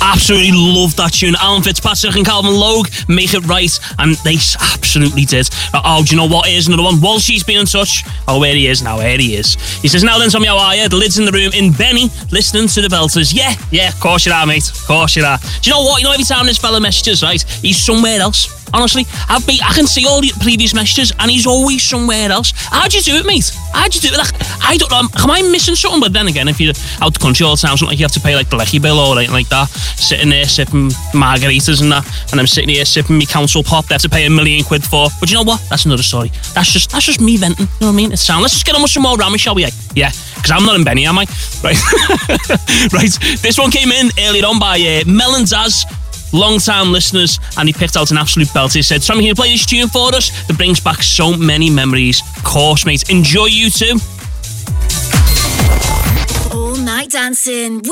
absolutely loved that tune. Alan Fitzpatrick and Calvin Logue, Make It Right, and they absolutely did. Oh, do you know what? Here's another one. Walshy's been in touch. Oh, here he is now. Here he is. He says, now then, Tommy, how are you? The lid's in the room in Benny, listening to the Belters. Yeah, of course you are, mate. Of course you are. Do you know what? You know, every time this fella messages, right, he's somewhere else. Honestly, I can see all the previous messages and he's always somewhere else. How'd you do it, mate? How'd you do it? Like, I don't know. Am I missing something? But then again, if you're out the country all the time, something like you have to pay like the Lecky bill or anything like that, sitting there sipping margaritas and that, and I'm sitting here sipping my council pop they have to pay £1 million for. But you know what? That's another story. That's just me venting. You know what I mean? It's sound. Let's just get on with some more ramming, shall we? Yeah, because I'm not in Benny, am I? Right. Right. This one came in earlier on by Melon Daz. Long-time listeners, and he picked out an absolute belt. He said, Tommy, can you play this tune for us? That brings back so many memories. Of course, mate. Enjoy, you too. All night dancing.